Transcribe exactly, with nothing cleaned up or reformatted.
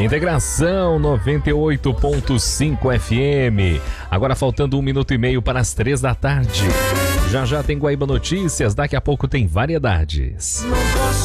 Integração noventa e oito ponto cinco F M. Agora faltando um minuto e meio para as três da tarde. Já já tem Guaíba Notícias, daqui a pouco tem Variedades.